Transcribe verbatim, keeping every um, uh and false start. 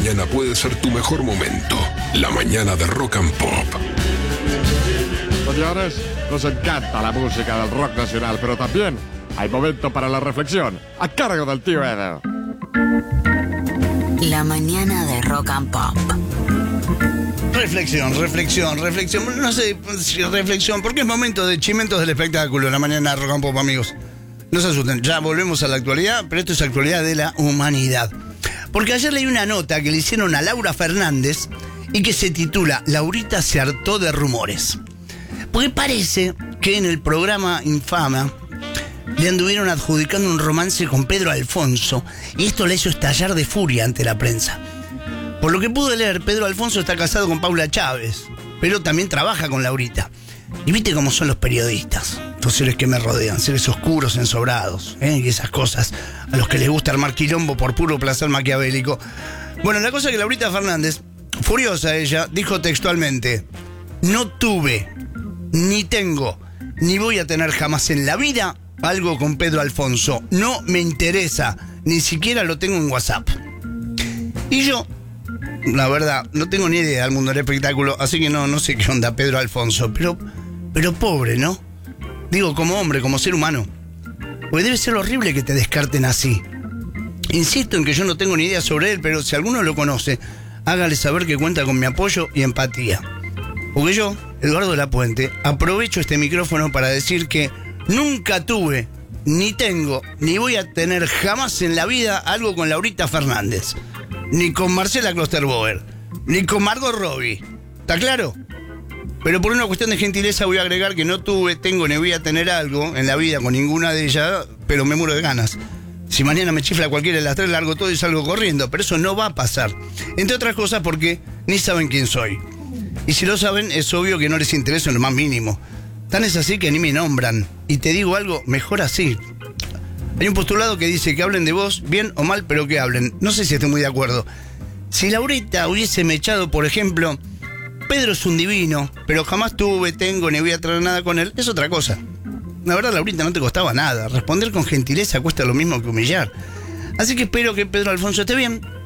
mañana puede ser tu mejor momento. La mañana de Rock and Pop. Señores, nos encanta la música del rock nacional, pero también hay momento para la reflexión, a cargo del tío Edo. La mañana de Rock and Pop. Reflexión, reflexión, reflexión. No sé si reflexión, porque es momento de chimentos del espectáculo. La mañana de Rock and Pop, amigos. No se asusten, ya volvemos a la actualidad, pero esto es actualidad de la humanidad. Porque ayer leí una nota que le hicieron a Laura Fernández y que se titula Laurita se hartó de rumores. Porque parece que en el programa Infama le anduvieron adjudicando un romance con Pedro Alfonso y esto le hizo estallar de furia ante la prensa. Por lo que pude leer, Pedro Alfonso está casado con Paula Chávez, pero también trabaja con Laurita. Y viste cómo son los periodistas, los seres que me rodean, seres oscuros, ensobrados, ¿eh? Y esas cosas a los que les gusta armar quilombo por puro placer maquiavélico. Bueno, la cosa es que Laurita Fernández, furiosa ella, dijo textualmente: no tuve, ni tengo, ni voy a tener jamás en la vida algo con Pedro Alfonso. No me interesa, ni siquiera lo tengo en WhatsApp. Y yo, la verdad, no tengo ni idea del mundo del espectáculo, así que no, no sé qué onda Pedro Alfonso, pero, pero pobre, ¿no? Digo, como hombre, como ser humano. Porque debe ser horrible que te descarten así. Insisto en que yo no tengo ni idea sobre él, pero si alguno lo conoce, hágale saber que cuenta con mi apoyo y empatía. Porque yo, Eduardo Lapuente, aprovecho este micrófono para decir que nunca tuve, ni tengo, ni voy a tener jamás en la vida algo con Laurita Fernández. Ni con Marcela Klosterboer, ni con Margot Robbie. ¿Está claro? Pero por una cuestión de gentileza voy a agregar que no tuve, tengo, ni voy a tener algo en la vida con ninguna de ellas, pero me muero de ganas. Si mañana me chifla cualquiera de las tres, largo todo y salgo corriendo. Pero eso no va a pasar. Entre otras cosas porque ni saben quién soy. Y si lo saben, es obvio que no les interesa en lo más mínimo. Tan es así que ni me nombran. Y te digo algo, mejor así. Hay un postulado que dice que hablen de vos, bien o mal, pero que hablen. No sé si estoy muy de acuerdo. Si Laurita hubiese mechado, por ejemplo, Pedro es un divino, pero jamás tuve, tengo, ni voy a traer nada con él, es otra cosa. La verdad, Laurita, no te costaba nada. Responder con gentileza cuesta lo mismo que humillar. Así que espero que Pedro Alfonso esté bien,